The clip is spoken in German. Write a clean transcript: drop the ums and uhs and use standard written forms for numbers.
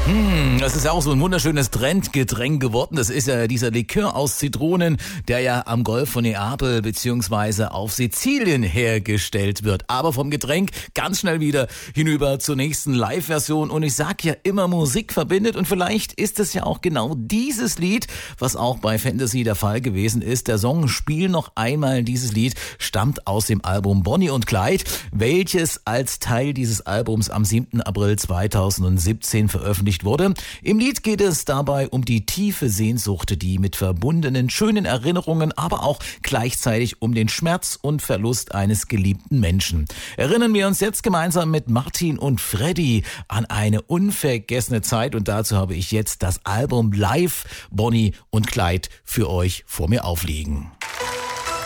Das ist ja auch so ein wunderschönes Trendgetränk geworden. Das ist ja dieser Likör aus Zitronen, der ja am Golf von Neapel bzw. auf Sizilien hergestellt wird. Aber vom Getränk ganz schnell wieder hinüber zur nächsten Live-Version. Und ich sag ja immer, Musik verbindet. Und vielleicht ist es ja auch genau dieses Lied, was auch bei Fantasy der Fall gewesen ist. Der Song Spiel noch einmal dieses Lied stammt aus dem Album Bonnie und Clyde, welches als Teil dieses Albums am 7. April 2017 veröffentlicht wurde. Im Lied geht es dabei um die tiefe Sehnsucht, die mit verbundenen schönen Erinnerungen, aber auch gleichzeitig um den Schmerz und Verlust eines geliebten Menschen. Erinnern wir uns jetzt gemeinsam mit Martin und Freddy an eine unvergessene Zeit und dazu habe ich jetzt das Album Live Bonnie und Clyde für euch vor mir aufliegen.